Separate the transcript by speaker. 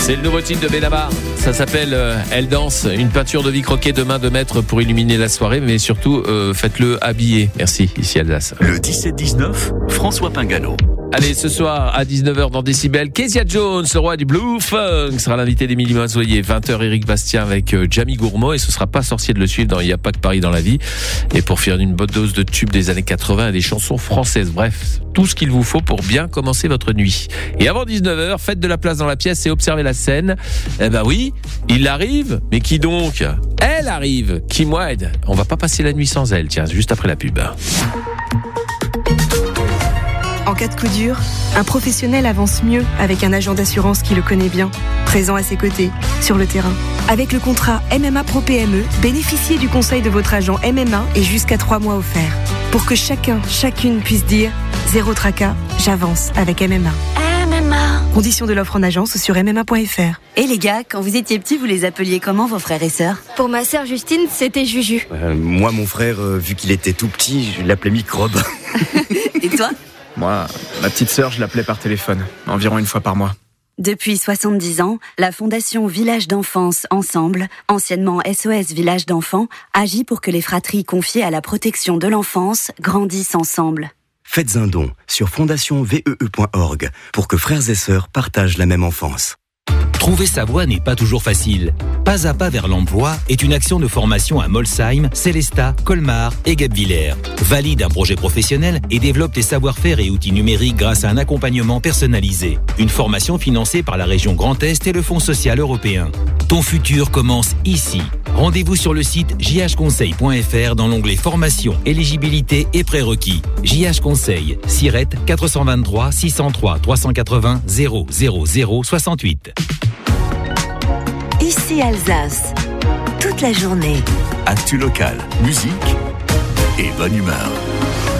Speaker 1: C'est le nouveau titre de Benabar. Ça s'appelle Elle danse. Une peinture de vie croquée de main de maître pour illuminer la soirée, mais surtout faites-le habiller. Merci, ici Alsace.
Speaker 2: Le 17-19, François Pingano.
Speaker 1: Allez, ce soir à 19h dans Décibel, Kezia Jones, le roi du Blue Funk, sera l'invité d'Émilie Mazoyer. 20h, Éric Bastien avec Jamie Gourmaud, et ce sera pas sorcier de le suivre dans Il n'y a pas que Paris dans la vie. Et pour faire une bonne dose de tubes des années 80 et des chansons françaises. Bref, tout ce qu'il vous faut pour bien commencer votre nuit. Et avant 19h, faites de la place dans la pièce et observez la scène. Eh ben oui, il arrive, mais qui donc ? Elle arrive, Kim Wilde. On va pas passer la nuit sans elle, tiens, juste après la pub.
Speaker 3: En cas de coup dur, un professionnel avance mieux avec un agent d'assurance qui le connaît bien, présent à ses côtés, sur le terrain. Avec le contrat MMA Pro PME, bénéficiez du conseil de votre agent MMA et jusqu'à 3 mois offerts. Pour que chacune puisse dire « Zéro tracas, j'avance avec MMA ».
Speaker 4: MMA.
Speaker 3: Conditions de l'offre en agence sur mma.fr.
Speaker 4: Et les gars, quand vous étiez petits, vous les appeliez comment vos frères et sœurs ?
Speaker 5: Pour ma sœur Justine, c'était Juju.
Speaker 6: Moi, mon frère, vu qu'il était tout petit, je l'appelais Microbe.
Speaker 4: Et toi ?
Speaker 7: Moi, ma petite sœur, je l'appelais par téléphone, environ une fois par mois.
Speaker 4: Depuis 70 ans, la Fondation Village d'Enfance Ensemble, anciennement SOS Village d'Enfants, agit pour que les fratries confiées à la protection de l'enfance grandissent ensemble.
Speaker 6: Faites un don sur fondationvee.org pour que frères et sœurs partagent la même enfance.
Speaker 8: Trouver sa voie n'est pas toujours facile. Pas à pas vers l'emploi est une action de formation à Molsheim, Célestat, Colmar et Guebwiller. Valide un projet professionnel et développe tes savoir-faire et outils numériques grâce à un accompagnement personnalisé. Une formation financée par la région Grand Est et le Fonds social européen. Ton futur commence ici. Rendez-vous sur le site jhconseil.fr dans l'onglet formation, éligibilité et prérequis. JH Conseil, Sirette 423 603 380 000 68.
Speaker 4: Ici Alsace, toute la journée.
Speaker 2: Actu local, musique et bonne humeur.